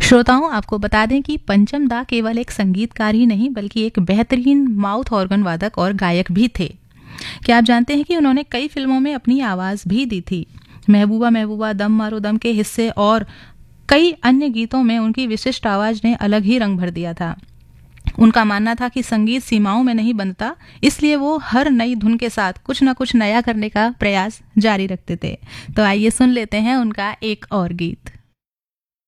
श्रोताओं, आपको बता दें कि पंचम दा केवल एक संगीतकार ही नहीं बल्कि एक बेहतरीन माउथ ऑर्गन वादक और गायक भी थे। क्या आप जानते हैं कि उन्होंने कई फिल्मों में अपनी आवाज भी दी थी। महबूबा महबूबा, दम मारो दम के हिस्से और कई अन्य गीतों में उनकी विशिष्ट आवाज ने अलग ही रंग भर दिया था। उनका मानना था कि संगीत सीमाओं में नहीं बनता, इसलिए वो हर नई धुन के साथ कुछ न कुछ नया करने का प्रयास जारी रखते थे। तो आइए सुन लेते हैं उनका एक और गीत।